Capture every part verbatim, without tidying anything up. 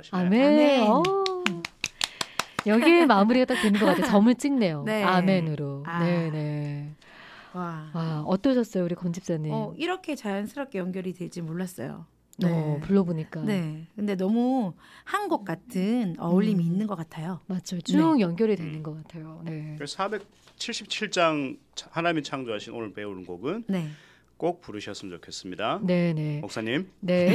잘하시네요. 아멘. 아멘. 어. 여기에 마무리가 딱 되는 것 같아요. 점을 찍네요. 네. 아멘으로. 아. 네네. 와. 와, 어떠셨어요, 우리 권 집사님? 어, 이렇게 자연스럽게 연결이 될지 몰랐어요. 어, 불러보니까. 네. 근데 너무 한 곡 같은 어울림이 음. 있는 것 같아요. 맞죠. 쭉 네. 연결이 되는 것 같아요. 네. 사백칠십칠 장 하나님이 창조하신 오늘 배우는 곡은 네. 꼭 부르셨으면 좋겠습니다. 네네. 목사님. 네.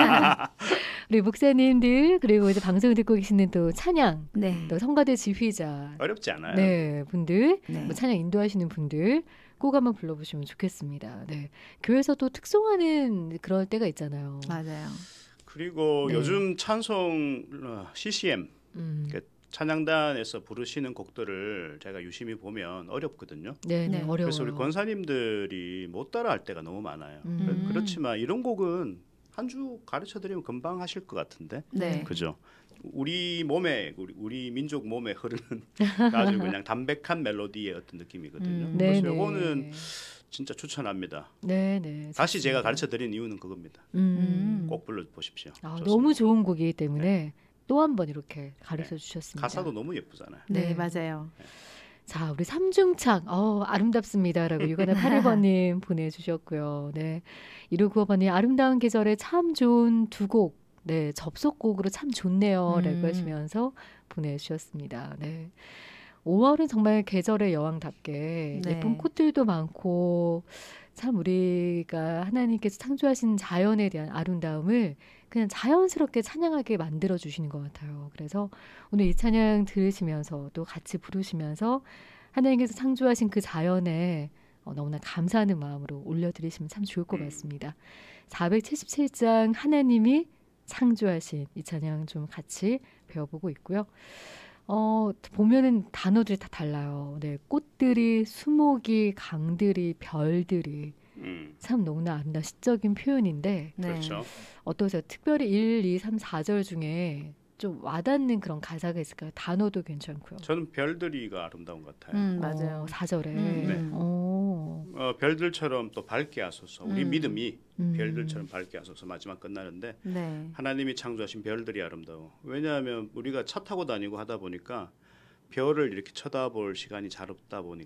우리 목사님들 그리고 이제 방송을 듣고 계시는 또 찬양, 네. 또 성가대 지휘자, 어렵지 않아요. 네 분들, 네. 뭐 찬양 인도하시는 분들 꼭 한번 불러보시면 좋겠습니다. 네. 교회에서 또 특송하는 그럴 때가 있잖아요. 맞아요. 그리고 네. 요즘 찬송 어, 씨씨엠 음. 그 찬양단에서 부르시는 곡들을 제가 유심히 보면 어렵거든요. 네, 네, 네. 어려워요. 그래서 우리 권사님들이 못 따라할 때가 너무 많아요. 음. 그렇지만 이런 곡은 한 주 가르쳐드리면 금방 하실 것 같은데, 네. 그죠? 우리 몸에 우리, 우리 민족 몸에 흐르는 아주 그냥 담백한 멜로디의 어떤 느낌이거든요. 음. 그래서 네네. 요거는 진짜 추천합니다. 네네. 다시 좋습니다. 제가 가르쳐드린 이유는 그겁니다. 음. 꼭 불러보십시오. 아, 좋습니다. 너무 좋은 곡이기 때문에 또 한 번 이렇게 가르쳐 주셨습니다. 가사도 너무 예쁘잖아요. 네, 네. 맞아요. 자, 우리 삼중창, 어, 아름답습니다라고 육천팔십일 번님 보내주셨고요. 네, 일오구오 번님 아름다운 계절에 참 좋은 두 곡, 네, 접속곡으로 참 좋네요라고 음. 하시면서 보내주셨습니다. 네, 오월은 정말 계절의 여왕답게 네. 예쁜 꽃들도 많고 참 우리가 하나님께서 창조하신 자연에 대한 아름다움을 그냥 자연스럽게 찬양하게 만들어 주시는 것 같아요. 그래서 오늘 이 찬양 들으시면서 또 같이 부르시면서 하나님께서 창조하신 그 자연에 어, 너무나 감사하는 마음으로 올려드리시면 참 좋을 것 같습니다. 사백칠십칠 장 하나님이 창조하신 이 찬양 좀 같이 배워보고 있고요. 어, 보면은 단어들이 다 달라요. 네, 꽃들이, 수목이, 강들이, 별들이 음, 참 너무나 아름다운 시적인 표현인데 네. 그렇죠. 어떠세요? 특별히 일, 이, 삼, 사 절 중에 좀 와닿는 그런 가사가 있을까요? 단어도 괜찮고요. 저는 별들이가 아름다운 것 같아요. 음, 맞아요. 어, 사 절에. 음, 네. 음. 어, 어, 별들처럼 또 밝게 하소서. 우리 음. 믿음이 음. 별들처럼 밝게 하소서. 마지막 끝나는데 네. 하나님이 창조하신 별들이 아름다워. 왜냐하면 우리가 차 타고 다니고 하다 보니까 별을 이렇게 쳐다볼 시간이 잘 없다 보니